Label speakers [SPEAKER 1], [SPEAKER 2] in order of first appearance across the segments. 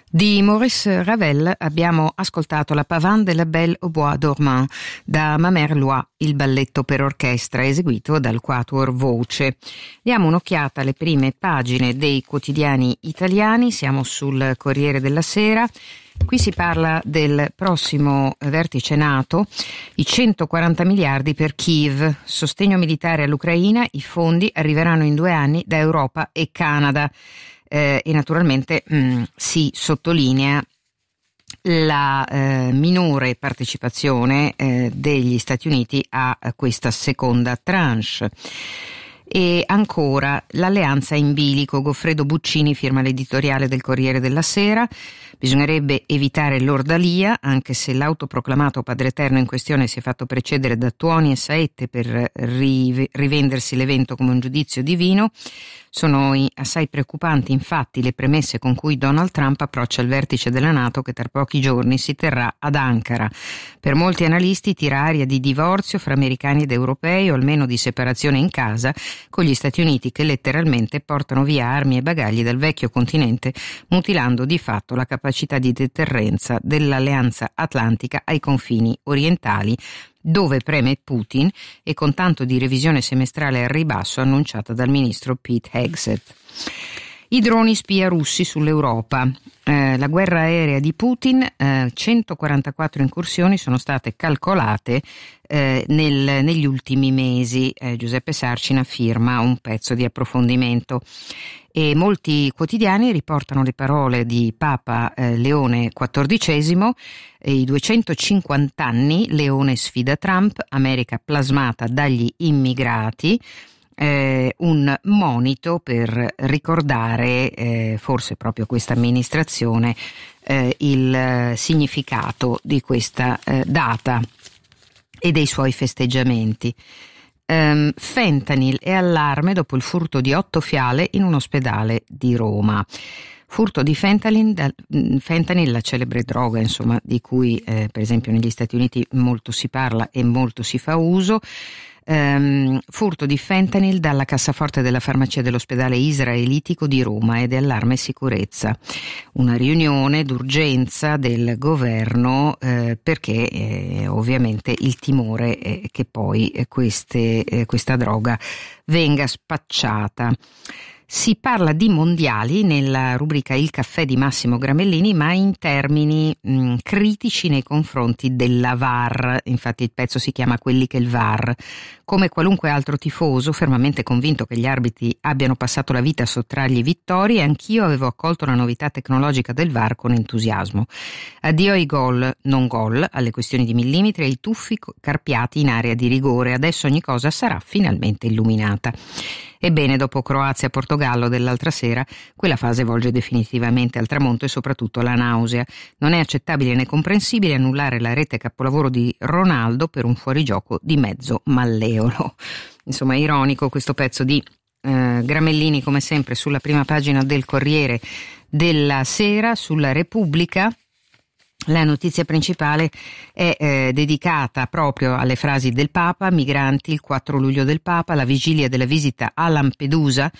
[SPEAKER 1] Di Maurice Ravel abbiamo ascoltato la Pavane de la Belle au Bois dormant da Mamère Lois, il balletto per orchestra eseguito dal Quatuor Voce. Diamo un'occhiata alle prime pagine dei quotidiani italiani, siamo sul Corriere della Sera. Qui si parla del prossimo vertice NATO, i 140 miliardi per Kiev, sostegno militare all'Ucraina, i fondi arriveranno in 2 anni da Europa e Canada. E naturalmente si sottolinea la minore partecipazione degli Stati Uniti a questa seconda tranche. E ancora l'alleanza in bilico. Goffredo Buccini firma l'editoriale del Corriere della Sera. Bisognerebbe evitare l'ordalia, anche se l'autoproclamato Padre Eterno in questione si è fatto precedere da tuoni e saette per rivendersi l'evento come un giudizio divino. Sono assai preoccupanti infatti le premesse con cui Donald Trump approccia il vertice della NATO che tra pochi giorni si terrà ad Ankara. Per molti analisti tira aria di divorzio fra americani ed europei, o almeno di separazione in casa, con gli Stati Uniti che letteralmente portano via armi e bagagli dal vecchio continente, mutilando di fatto la capacità di deterrenza dell'Alleanza Atlantica ai confini orientali, dove preme Putin, e con tanto di revisione semestrale al ribasso annunciata dal ministro Pete Hegseth. I droni spia russi sull'Europa. La guerra aerea di Putin, 144 incursioni sono state calcolate negli ultimi mesi. Giuseppe Sarcina firma un pezzo di approfondimento. E molti quotidiani riportano le parole di Papa Leone XIV, i 250 anni, Leone sfida Trump, America plasmata dagli immigrati, un monito per ricordare, forse proprio questa amministrazione, il significato di questa data e dei suoi festeggiamenti. Fentanyl e allarme dopo il furto di 8 fiale in un ospedale di Roma. Furto di fentanyl, la celebre droga, insomma, di cui per esempio negli Stati Uniti molto si parla e molto si fa uso. Furto di fentanyl dalla cassaforte della farmacia dell'ospedale israelitico di Roma ed allarme sicurezza. Una riunione d'urgenza del governo perché ovviamente il timore è che poi questa droga venga spacciata. Si parla di mondiali nella rubrica Il caffè di Massimo Gramellini, ma in termini critici nei confronti della VAR. Infatti il pezzo si chiama Quelli che il VAR. Come qualunque altro tifoso, fermamente convinto che gli arbitri abbiano passato la vita a sottrargli vittorie, anch'io avevo accolto la novità tecnologica del VAR con entusiasmo. Addio ai gol, non gol, alle questioni di millimetri e ai tuffi carpiati in area di rigore. Adesso ogni cosa sarà finalmente illuminata. Ebbene, dopo Croazia-Portogallo dell'altra sera, quella fase volge definitivamente al tramonto e soprattutto alla nausea. Non è accettabile né comprensibile annullare la rete capolavoro di Ronaldo per un fuorigioco di mezzo malleolo. Insomma, è ironico questo pezzo di Gramellini, come sempre, sulla prima pagina del Corriere della Sera. Sulla Repubblica la notizia principale è dedicata proprio alle frasi del Papa, migranti, il 4 luglio del Papa, la vigilia della visita a Lampedusa,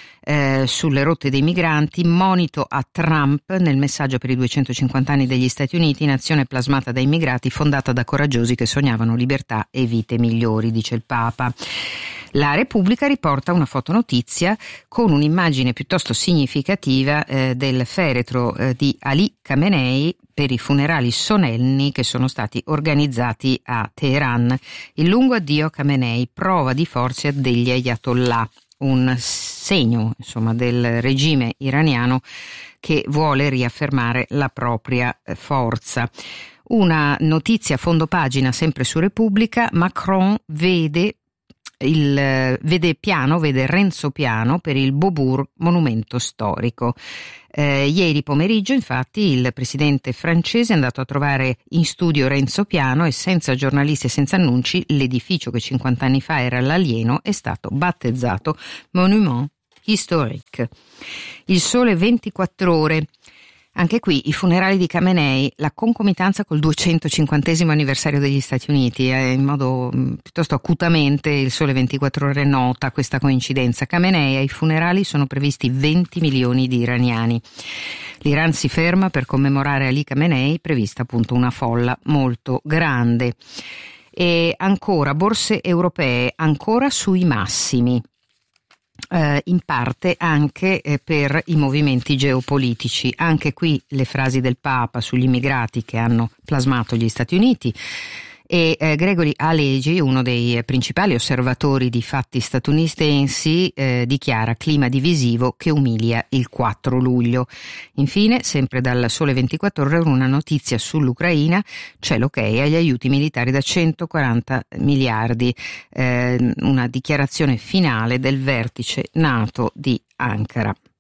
[SPEAKER 1] sulle rotte dei migranti, monito a Trump nel messaggio per i 250 anni degli Stati Uniti, nazione plasmata da immigrati, fondata da coraggiosi che sognavano libertà e vite migliori, dice il Papa. La Repubblica riporta una fotonotizia con un'immagine piuttosto significativa del feretro di Ali Khamenei per i funerali solenni che sono stati organizzati a Teheran. Il lungo addio a Khamenei, prova di forza degli ayatollah, un segno, insomma, del regime iraniano che vuole riaffermare la propria forza. Una notizia a fondo pagina sempre su Repubblica: Macron vede Renzo Piano per il Beaubourg monumento storico. Ieri pomeriggio, infatti, il presidente francese è andato a trovare in studio Renzo Piano e senza giornalisti e senza annunci l'edificio che 50 anni fa era l'alieno è stato battezzato Monument Historique. Il Sole 24 Ore. Anche qui i funerali di Khamenei, la concomitanza col 250° anniversario degli Stati Uniti, in modo piuttosto acutamente il Sole 24 Ore nota questa coincidenza. Khamenei ai funerali sono previsti 20 milioni di iraniani. L'Iran si ferma per commemorare Ali Khamenei, prevista appunto una folla molto grande. E ancora borse europee, ancora sui massimi. In parte anche per i movimenti geopolitici. Anche qui le frasi del Papa sugli immigrati che hanno plasmato gli Stati Uniti. E Gregory Alegi, uno dei principali osservatori di fatti statunitensi, dichiara clima divisivo che umilia il 4 luglio. Infine, sempre dal Sole 24 Ore, una notizia sull'Ucraina: c'è l'ok agli aiuti militari da 140 miliardi, una dichiarazione finale del vertice NATO di Ankara.